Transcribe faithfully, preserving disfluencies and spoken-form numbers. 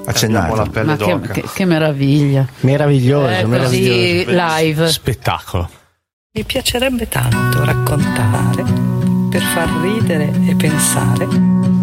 Accendiamo la pelle Ma d'oca. che, che, che meraviglia. Meraviglioso, Eh, meraviglioso. così live. Spettacolo. Mi piacerebbe tanto raccontare per far ridere e pensare